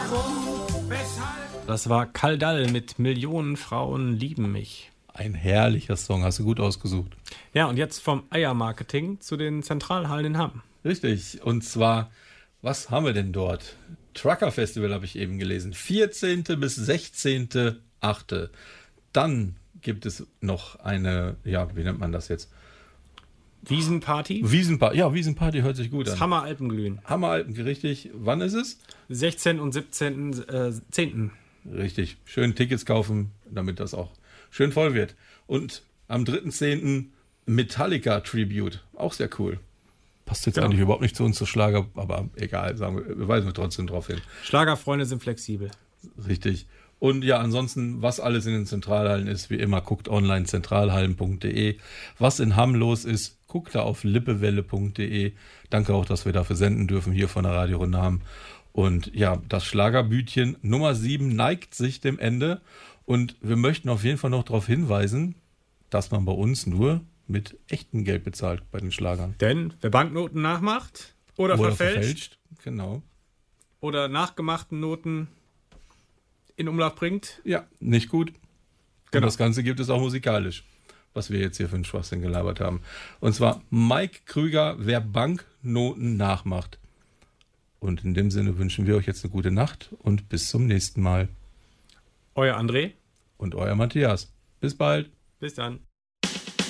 Warum? Weshalb? Das war Kaldal mit Millionen Frauen lieben mich. Ein herrlicher Song, hast du gut ausgesucht. Ja, und jetzt vom Eiermarketing zu den Zentralhallen in Hamm. Richtig, und zwar, was haben wir denn dort? Trucker Festival habe ich eben gelesen, 14. bis 16.8. Dann gibt es noch eine, ja, wie nennt man das jetzt? Wiesenparty? Wiesenparty hört sich gut Das an. Hammer Alpenglühen. Hammer Alpen, richtig. Wann ist es? 16. und 17. 10. Richtig, schön Tickets kaufen, damit das auch schön voll wird. Und am 3.10. Metallica Tribute, auch sehr cool. Passt jetzt eigentlich überhaupt nicht zu uns zu Schlager, aber egal, wir weisen wir trotzdem drauf hin. Schlagerfreunde sind flexibel. Richtig. Und ja, ansonsten, was alles in den Zentralhallen ist, wie immer, guckt online zentralhallen.de. Was in Hamm los ist, guckt da auf lippewelle.de. Danke auch, dass wir dafür senden dürfen hier von der Radiorunde Hamm. Und ja, das Schlagerbütchen Nummer 7 neigt sich dem Ende. Und wir möchten auf jeden Fall noch darauf hinweisen, dass man bei uns nur mit echtem Geld bezahlt bei den Schlagern. Denn wer Banknoten nachmacht oder verfälscht genau, oder nachgemachten Noten in Umlauf bringt, ja, nicht gut. Genau. Und das Ganze gibt es auch musikalisch, was wir jetzt hier für einen Schwachsinn gelabert haben. Und zwar Mike Krüger, wer Banknoten nachmacht. Und in dem Sinne wünschen wir euch jetzt eine gute Nacht und bis zum nächsten Mal. Euer André. Und euer Matthias. Bis bald. Bis dann.